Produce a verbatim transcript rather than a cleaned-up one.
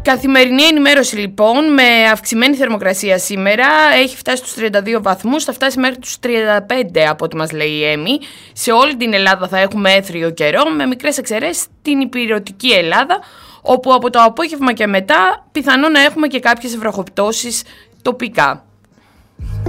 Καθημερινή ενημέρωση λοιπόν, με αυξημένη θερμοκρασία σήμερα, έχει φτάσει στους τριάντα δύο βαθμούς, θα φτάσει μέχρι τους τριάντα πέντε από ό,τι μας λέει η ΕΜΗ. Σε όλη την Ελλάδα θα έχουμε έθριο καιρό, με μικρές εξαιρέσεις στην ηπειρωτική Ελλάδα, όπου από το απόγευμα και μετά πιθανό να έχουμε και κάποιες βροχοπτώσεις τοπικά.